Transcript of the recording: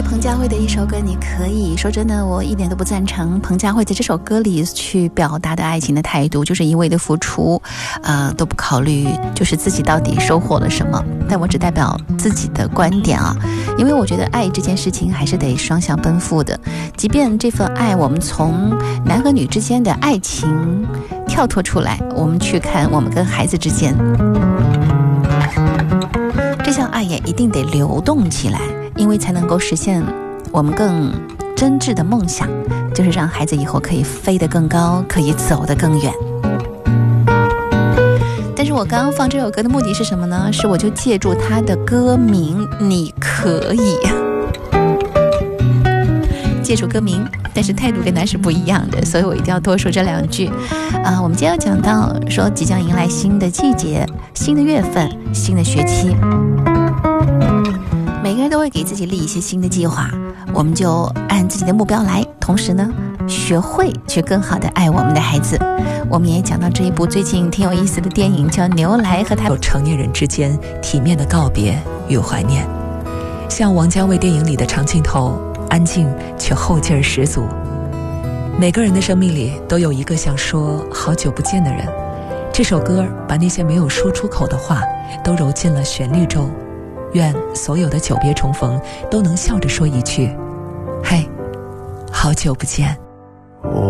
于彭佳慧的一首歌你可以说，真的我一点都不赞成彭佳慧在这首歌里去表达的爱情的态度，就是一味的付出，都不考虑就是自己到底收获了什么。但我只代表自己的观点啊，因为我觉得爱这件事情还是得双向奔赴的，即便这份爱我们从男和女之间的爱情跳脱出来，我们去看我们跟孩子之间，这项爱也一定得流动起来，因为才能够实现我们更真挚的梦想，就是让孩子以后可以飞得更高，可以走得更远。但是我刚刚放这首歌的目的是什么呢？是我就借助它的歌名你可以，借助歌名，但是态度跟它是不一样的，所以我一定要多说这两句。我们今天要讲到说即将迎来新的季节、新的月份、新的学期，每个人都会给自己立一些新的计划，我们就按自己的目标来，同时呢学会去更好的爱我们的孩子。我们也讲到这一部最近挺有意思的电影，叫《牛来和他》， 有成年人之间体面的告别与怀念。像王家卫电影里的长镜头，安静却后劲儿十足。每个人的生命里都有一个想说好久不见的人，这首歌把那些没有说出口的话都揉进了旋律中。愿所有的久别重逢都能笑着说一句：嘿，好久不见。 我